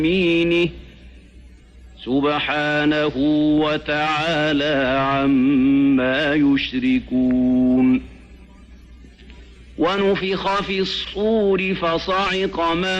يمينه سبحانه وتعالى عما يشركون ونفخ في الصور فصعق من